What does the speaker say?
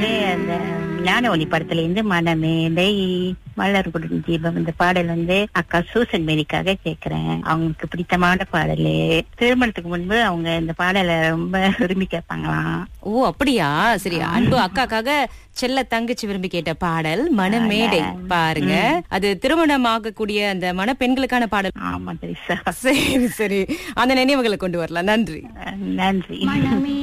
வந்து அந்த ஞான ஒளி படத்துல இருந்து மனமேடை மலர்குடன் தீபம் இந்த பாடல் வந்து அக்கா சூசன் மேரிக்காக கேக்குறேன். அவங்களுக்கு பிடித்தமான பாடலு. திருமணத்துக்கு முன்பு அவங்க இந்த பாடலை ரொம்ப விரும்பி கேட்பாங்களாம். ஓ அப்படியா? சரி, அன்பு அக்காக்காக செல்ல தங்கச்சி விரும்பி கேட்ட பாடல் மனமேடை. பாருங்க, அது திருமணம் ஆகக்கூடிய அந்த மணப்பெண்களுக்கான பாடல். ஆமா தெரிசா. சரி சரி, அந்த நினைவுகளை கொண்டு வரலாம். நன்றி. நன்றி.